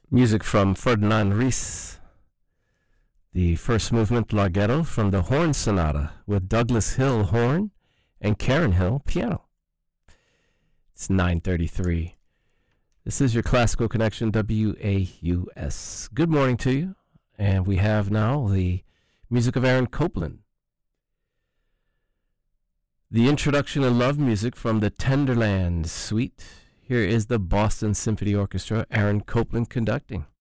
Music from Ferdinand Ries. The first movement, Larghetto, from the Horn Sonata with Douglas Hill horn and Karen Hill piano. It's 9:33. This is your Classical Connection, WAUS. Good morning to you. And we have now the music of Aaron Copland. The introduction and love music from the Tenderland Suite. Here is the Boston Symphony Orchestra, Aaron Copland conducting.